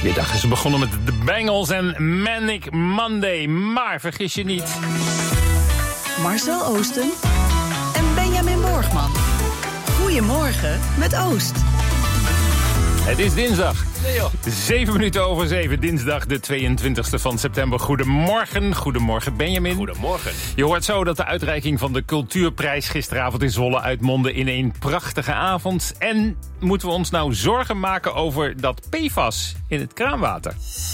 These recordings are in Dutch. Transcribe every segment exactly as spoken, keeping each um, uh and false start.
Middag is begonnen met de Bangles en Manic Monday. Maar vergis je niet. Marcel Oosten en Benjamin Borgman. Goedemorgen met Oost. Het is dinsdag. Zeven minuten over zeven, dinsdag de tweeëntwintigste van september. Goedemorgen, goedemorgen Benjamin. Goedemorgen. Je hoort zo dat de uitreiking van de Cultuurprijs gisteravond in Zwolle uitmondde in een prachtige avond. En moeten we ons nou zorgen maken over dat P F A S in het kraanwater?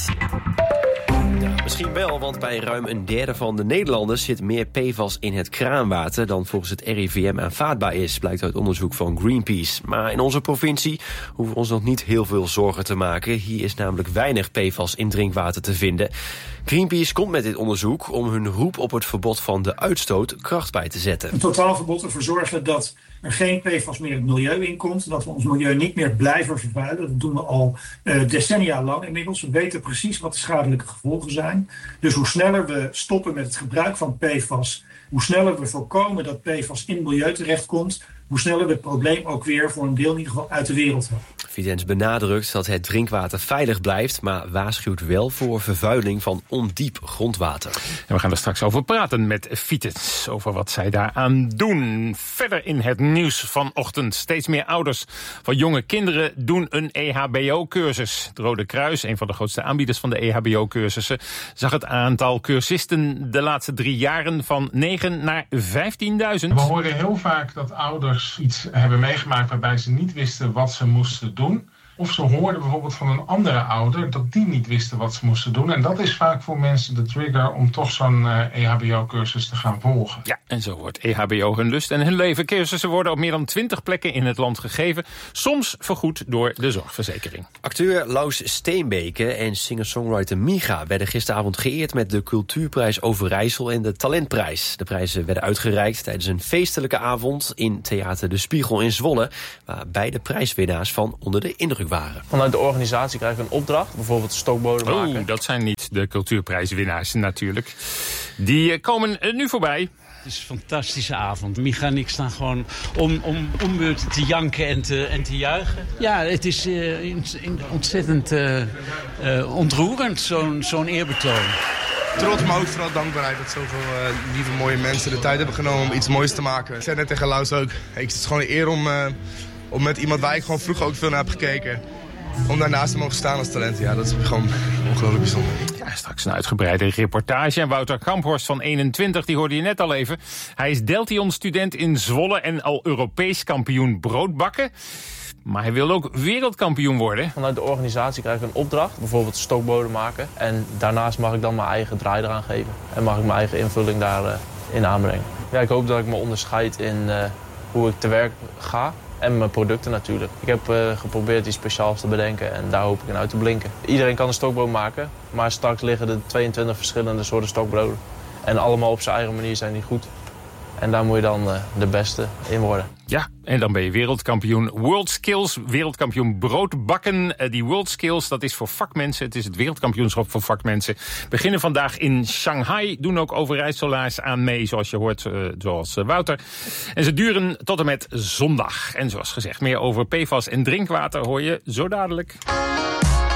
Ja, misschien wel, want bij ruim een derde van de Nederlanders zit meer P F A S in het kraanwater dan volgens het R I V M aanvaardbaar is, blijkt uit onderzoek van Greenpeace. Maar in onze provincie hoeven we ons nog niet heel veel zorgen te maken. Hier is namelijk weinig P F A S in drinkwater te vinden. Greenpeace komt met dit onderzoek om hun roep op het verbod van de uitstoot kracht bij te zetten. Een totaalverbod ervoor zorgen dat er geen P F A S meer het milieu inkomt. Dat we ons milieu niet meer blijven vervuilen. Dat doen we al uh, decennia lang inmiddels. We weten precies wat de schadelijke gevolgen zijn. Dus hoe sneller we stoppen met het gebruik van P F A S, hoe sneller we voorkomen dat P F A S in het milieu terechtkomt, hoe sneller we het probleem ook weer voor een deel in ieder geval uit de wereld hebben. Videns benadrukt dat het drinkwater veilig blijft, maar waarschuwt wel voor vervuiling van ondiep grondwater. En we gaan er straks over praten met Videns, over wat zij daaraan doen. Verder in het nieuws vanochtend. Steeds meer ouders van jonge kinderen doen een E H B O-cursus. Het Rode Kruis, een van de grootste aanbieders van de E H B O-cursussen, zag het aantal cursisten de laatste drie jaren van negen naar vijftienduizend. We horen heel vaak dat ouders iets hebben meegemaakt waarbij ze niet wisten wat ze moesten doen. Of ze hoorden bijvoorbeeld van een andere ouder dat die niet wisten wat ze moesten doen. En dat is vaak voor mensen de trigger om toch zo'n uh, E H B O-cursus te gaan volgen. Ja, en zo wordt E H B O hun lust en hun leven. Cursussen worden op meer dan twintig plekken in het land gegeven. Soms vergoed door de zorgverzekering. Acteur Laus Steenbeke en singer-songwriter Miga werden gisteravond geëerd met de Cultuurprijs Overijssel en de Talentprijs. De prijzen werden uitgereikt tijdens een feestelijke avond in Theater De Spiegel in Zwolle, waar beide prijswinnaars van onder de indruk waren. Vanuit de organisatie krijgen we een opdracht, bijvoorbeeld de stokbodem maken. Oh, dat zijn niet de cultuurprijswinnaars natuurlijk. Die komen nu voorbij. Het is een fantastische avond. Micha en ik staan gewoon om, om, om beurten te janken en te, en te juichen. Ja, het is uh, in, in ontzettend uh, uh, ontroerend, zo'n, zo'n eerbetoon. Trots, maar ook vooral dankbaarheid dat zoveel uh, lieve mooie mensen de tijd hebben genomen om iets moois te maken. Ik zei net tegen Laus ook, hey, het is gewoon een eer om... Uh, Om met iemand waar ik gewoon vroeger ook veel naar heb gekeken, om daarnaast te mogen staan als talent. Ja, dat is gewoon ongelooflijk bijzonder. Ja, straks een uitgebreide reportage. En Wouter Kamphorst van eenentwintig, die hoorde je net al even. Hij is Deltion-student in Zwolle en al Europees kampioen broodbakken. Maar hij wil ook wereldkampioen worden. Vanuit de organisatie krijg ik een opdracht, bijvoorbeeld stokbodem maken. En daarnaast mag ik dan mijn eigen draai eraan geven. En mag ik mijn eigen invulling daarin uh, aanbrengen. Ja, ik hoop dat ik me onderscheid in uh, hoe ik te werk ga. En mijn producten natuurlijk. Ik heb uh, geprobeerd iets speciaals te bedenken en daar hoop ik in uit te blinken. Iedereen kan een stokbrood maken, maar straks liggen er tweeëntwintig verschillende soorten stokbroden. En allemaal op zijn eigen manier zijn die goed. En daar moet je dan uh, de beste in worden. Ja, en dan ben je wereldkampioen World Skills, wereldkampioen broodbakken. Uh, die World Skills, dat is voor vakmensen. Het is het wereldkampioenschap voor vakmensen. Beginnen vandaag in Shanghai. Doen ook Overijsselaars aan mee, zoals je hoort, uh, zoals uh, Wouter. En ze duren tot en met zondag. En zoals gezegd, meer over P F A S en drinkwater hoor je zo dadelijk.